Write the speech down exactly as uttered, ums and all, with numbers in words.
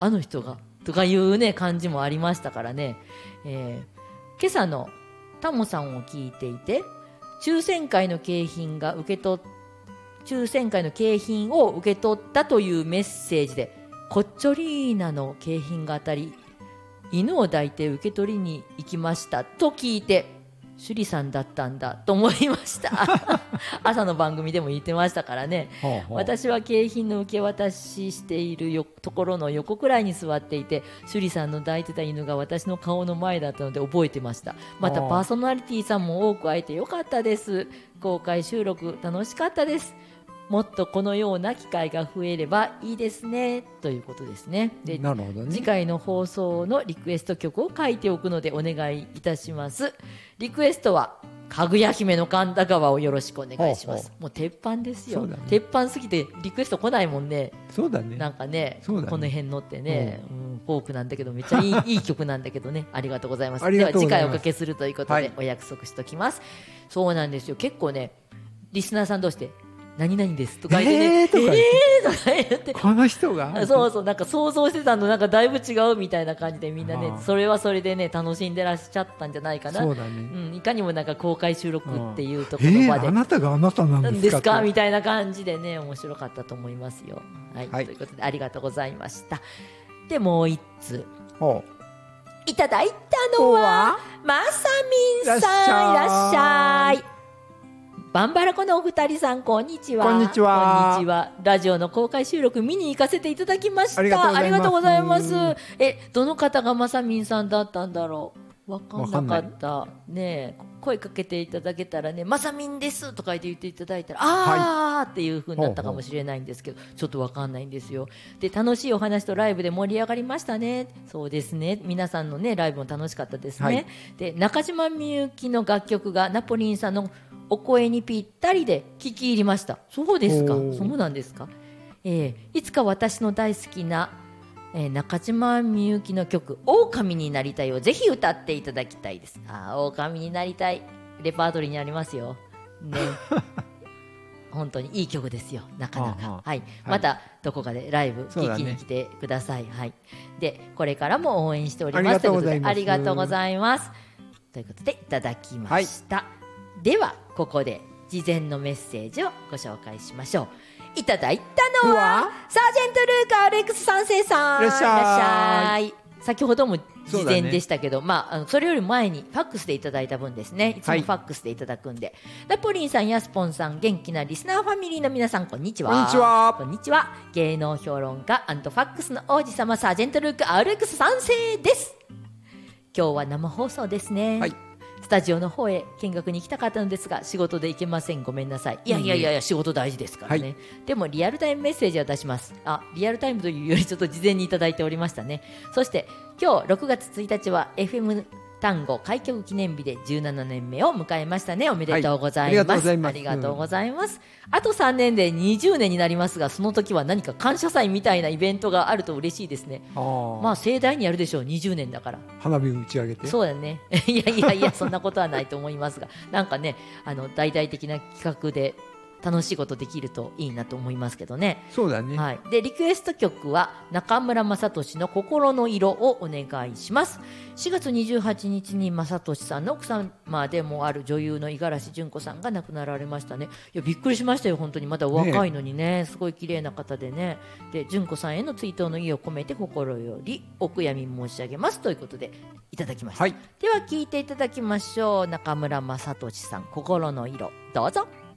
あの人がとかいうね感じもありましたからね、えー、今朝のタモさんを聞いていて、抽選会の景品が受け取っ抽選会の景品を受け取ったというメッセージで、こっちょりーなの景品が当たり、犬を抱いて受け取りに行きましたと聞いて、趣里さんだったんだと思いました朝の番組でも言ってましたからね。ほうほう、私は景品の受け渡ししているよところの横くらいに座っていて、趣里さんの抱いてた犬が私の顔の前だったので覚えてました。またパーソナリティさんも多く会えてよかったです。公開収録楽しかったです。もっとこのような機会が増えればいいですねということですね。で、なるほどね。次回の放送のリクエスト曲を書いておくのでお願いいたします。リクエストはかぐや姫の神田川をよろしくお願いします。ほうほう、もう鉄板ですよ、ね、鉄板すぎてリクエスト来ないもんね。そうだね。なんか ね, ねこの辺のってね、うん、フォークなんだけどめっちゃいい, いい曲なんだけどね。ありがとうございます。では次回おかけするということでお約束しておきます、はい、そうなんですよ。結構ねリスナーさん同士で何々ですとか言ってね、えーとか言って、えーとか言ってこの人がそうそうなんか想像してたのなんかだいぶ違うみたいな感じでみんなねそれはそれでね楽しんでらっしゃったんじゃないかな。そうだね、うん、いかにもなんか公開収録っていうところまで、えー、あなたがあなたなんですかですかみたいな感じでね面白かったと思いますよ、はいはい、ということでありがとうございました。でもう一ついただいたのはまさみんさん、いらっしゃい。バンバラコのお二人さん、こんにちは。こんにちは。こんにちは。ラジオの公開収録見に行かせていただきました。ありがとうございます。え、どの方がまさみんさんだったんだろう。わかんなかった。ねえ、声かけていただけたらね、まさみんですとか言っていただいたら、あー、はい、っていう風になったかもしれないんですけど、ほうほう、ちょっとわかんないんですよ。で、楽しいお話とライブで盛り上がりましたね。そうですね。皆さんのね、ライブも楽しかったですね。はい、で、中島みゆきの楽曲がナポリンさんのお声にぴったりで聞き入りました。そうですか。そうなんですか。えー、いつか私の大好きな、えー、中島みゆきの曲「狼になりたい」をぜひ歌っていただきたいです。あ、狼になりたいレパートリーにありますよ。ね。本当にいい曲ですよ。なかなか。はあ、はい。またどこかでライブ聞きに来てください。ね、はい。で、これからも応援しております。ということでありがとうございます。ということでいただきました。はい、ではここで事前のメッセージをご紹介しましょう。いただいたのはサージェントルーカーアレックス三世さん、いらっしゃい。先ほども事前でしたけど、ね、まあ、あのそれより前にファックスでいただいた分ですね。いつもファックスでいただくんで、はい、ナポリンさん、ヤスポンさん、元気なリスナーファミリーの皆さん、こんにちは。こんにちは。こんにちは。芸能評論家&ファックスの王子様、サージェントルーカーアレックス三世です。今日は生放送ですね。はい。スタジオの方へ見学に行きたかったのですが仕事で行けません。ごめんなさい。いやいやいやいや、仕事大事ですからね、はい、でもリアルタイムメッセージは出します。あ、リアルタイムというよりちょっと事前にいただいておりましたね。そして今日ろくがつついたちは エフエム 単語開局記念日でじゅうななねんめを迎えましたね。おめでとうございます、はい、ありがとうございます。あとさんねんでにじゅうねんになりますが、その時は何か感謝祭みたいなイベントがあると嬉しいですね。あ、まあ盛大にやるでしょう。にじゅうねんだから花火を打ち上げて。そうだね。いやいやいやそんなことはないと思いますがなんかね、あの大々的な企画で楽しいことできるといいなと思いますけどね。そうだね、はい、でリクエスト曲は中村雅俊の心の色をお願いします。しがつにじゅうはちにちに雅俊さんの奥様でもある女優の五十嵐純子さんが亡くなられましたね。いやびっくりしましたよ。本当にまだお若いのに ね, ねすごい綺麗な方でね。で純子さんへの追悼の意を込めて心よりお悔やみ申し上げますということでいただきました、はい、では聴いていただきましょう。中村雅俊さん、心の色、どうぞ。